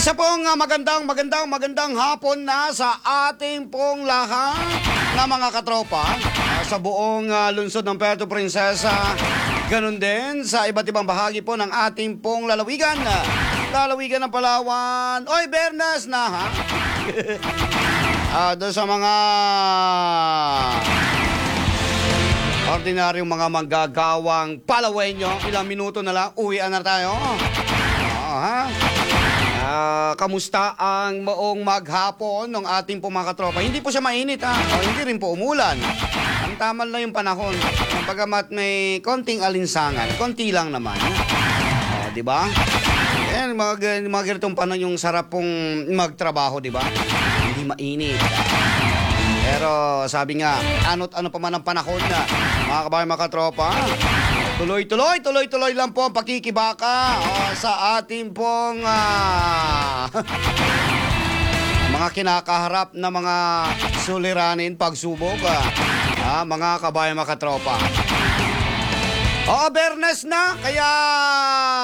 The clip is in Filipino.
Isa pong magandang hapon na sa ating pong lahat na mga katropa sa buong lungsod ng Puerto Princesa. Ganun din sa iba't ibang bahagi po ng ating pong lalawigan. Lalawigan ng Palawan. Oy, Bernas na ha? Doon sa mga ordinaryong mga manggagawang Palawenyo, ilang minuto na lang, uwian na tayo. Ha? Kamusta ang maong maghapon ng ating po mga katropa? Hindi po siya mainit ha, o hindi rin po umulan. Ang tamal na yung panahon. Pagamat may konting alinsangan, konti lang naman. Di ba? Yan, mga ganitong panahon yung sarap pong magtrabaho, di ba? Hindi mainit. Pero sabi nga, ano't ano pa man ang panahon na, mga kabayan, mga katropa, tuloy lang po ang pakikibaka sa ating pong mga kinakaharap na mga suliranin, pagsubok, mga kabayan, mga katropa. Bernes na, kaya